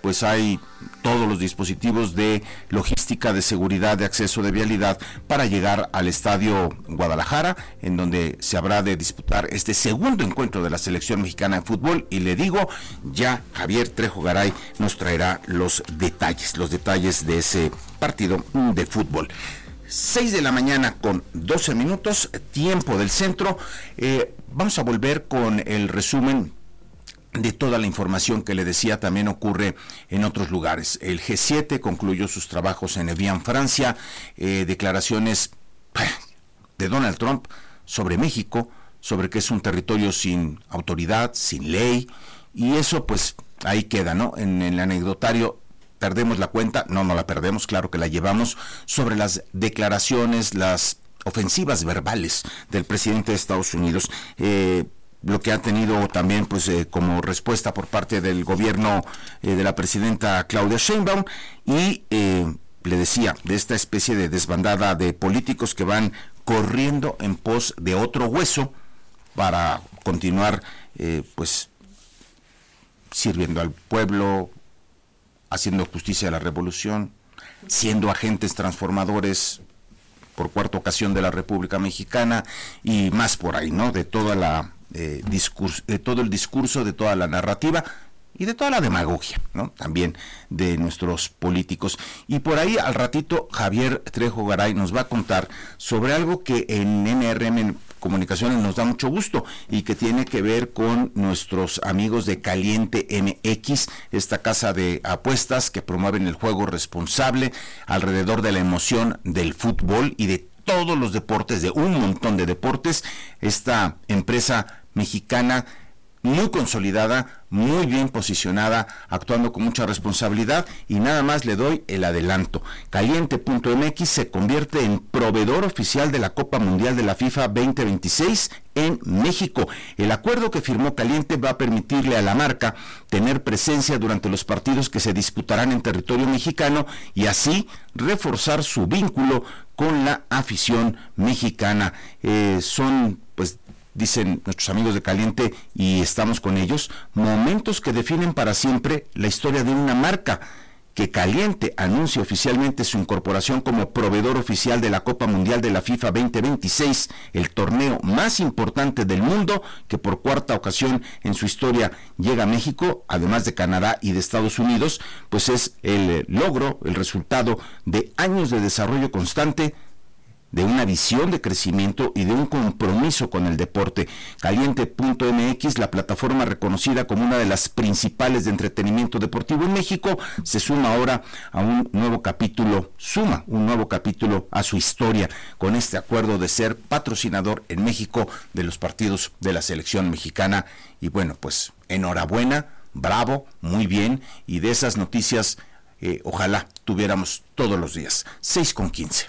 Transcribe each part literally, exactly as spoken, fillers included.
pues hay todos los dispositivos de logística, de seguridad, de acceso, de vialidad para llegar al Estadio Guadalajara, en donde se habrá de disputar este segundo encuentro de la selección mexicana de fútbol. Y le digo, ya Javier Trejo Garay nos traerá los detalles, los detalles de ese partido de fútbol. seis de la mañana con doce minutos, tiempo del centro. Eh, vamos a volver con el resumen de toda la información que le decía también ocurre en otros lugares. El G siete concluyó sus trabajos en Evian, Francia. Eh, declaraciones de Donald Trump sobre México, sobre que es un territorio sin autoridad, sin ley, y eso pues ahí queda, ¿no? En, en el anecdotario. Perdemos la cuenta, no, no la perdemos, claro que la llevamos, sobre las declaraciones, las ofensivas verbales del presidente de Estados Unidos, eh, lo que ha tenido también pues eh, como respuesta por parte del gobierno eh, de la presidenta Claudia Sheinbaum, y eh, le decía, de esta especie de desbandada de políticos que van corriendo en pos de otro hueso para continuar eh, pues sirviendo al pueblo, haciendo justicia a la revolución, siendo agentes transformadores por cuarta ocasión de la República Mexicana y más por ahí, ¿no? De toda la eh, discurso, de todo el discurso, de toda la narrativa y de toda la demagogia, ¿no? También de nuestros políticos. Y por ahí al ratito Javier Trejo Garay nos va a contar sobre algo que en N R M Comunicaciones nos da mucho gusto y que tiene que ver con nuestros amigos de Caliente M X, esta casa de apuestas que promueven el juego responsable alrededor de la emoción del fútbol y de todos los deportes, de un montón de deportes. Esta empresa mexicana muy consolidada, muy bien posicionada, actuando con mucha responsabilidad, y nada más le doy el adelanto. Caliente punto M X se convierte en proveedor oficial de la Copa Mundial de la FIFA veinte veintiséis en México. El acuerdo que firmó Caliente va a permitirle a la marca tener presencia durante los partidos que se disputarán en territorio mexicano y así reforzar su vínculo con la afición mexicana. Eh, son, pues, dicen nuestros amigos de Caliente, y estamos con ellos, momentos que definen para siempre la historia de una marca. Que Caliente anuncie oficialmente su incorporación como proveedor oficial de la Copa Mundial de la FIFA veinte veintiséis, el torneo más importante del mundo, que por cuarta ocasión en su historia llega a México, además de Canadá y de Estados Unidos, pues es el logro, el resultado de años de desarrollo constante, de una visión de crecimiento y de un compromiso con el deporte. Caliente punto M X, la plataforma reconocida como una de las principales de entretenimiento deportivo en México, se suma ahora a un nuevo capítulo, suma un nuevo capítulo a su historia, con este acuerdo de ser patrocinador en México de los partidos de la selección mexicana. Y bueno, pues enhorabuena, bravo, muy bien, y de esas noticias eh, ojalá tuviéramos todos los días. seis con quince.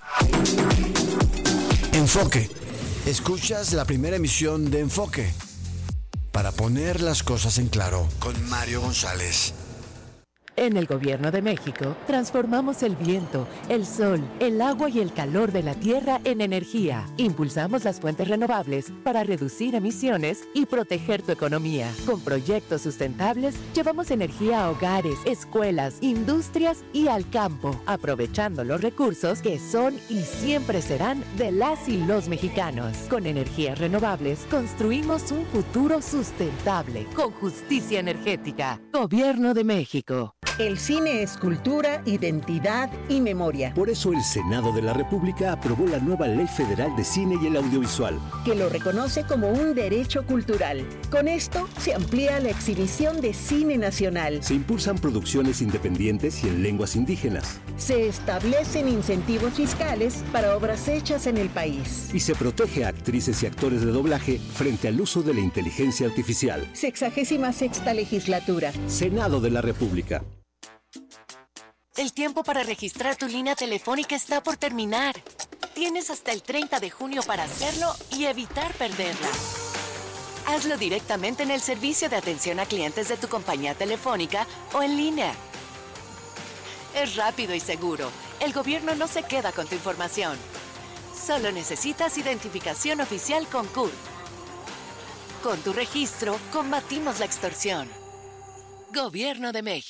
Enfoque. Escuchas la primera emisión de Enfoque para poner las cosas en claro con Mario González. En el Gobierno de México, transformamos el viento, el sol, el agua y el calor de la tierra en energía. Impulsamos las fuentes renovables para reducir emisiones y proteger tu economía. Con proyectos sustentables, llevamos energía a hogares, escuelas, industrias y al campo, aprovechando los recursos que son y siempre serán de las y los mexicanos. Con energías renovables, construimos un futuro sustentable, con justicia energética. Gobierno de México. El cine es cultura, identidad y memoria. Por eso el Senado de la República aprobó la nueva Ley Federal de Cine y el Audiovisual, que lo reconoce como un derecho cultural. Con esto se amplía la exhibición de cine nacional. Se impulsan producciones independientes y en lenguas indígenas. Se establecen incentivos fiscales para obras hechas en el país. Y se protege a actrices y actores de doblaje frente al uso de la inteligencia artificial. Sexagésima sexta legislatura. Senado de la República. El tiempo para registrar tu línea telefónica está por terminar. Tienes hasta el treinta de junio para hacerlo y evitar perderla. Hazlo directamente en el servicio de atención a clientes de tu compañía telefónica o en línea. Es rápido y seguro. El gobierno no se queda con tu información. Solo necesitas identificación oficial con C U R. Con tu registro, combatimos la extorsión. Gobierno de México.